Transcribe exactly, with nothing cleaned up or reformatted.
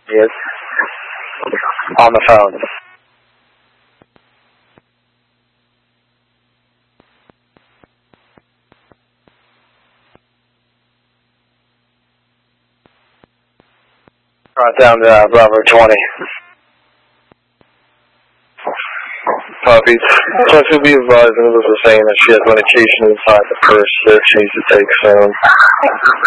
Yes. On the phone. Right down to uh, Bravo twenty. Puppies. So she'll be advising Elizabeth saying that she has medication inside the purse that she needs to take soon.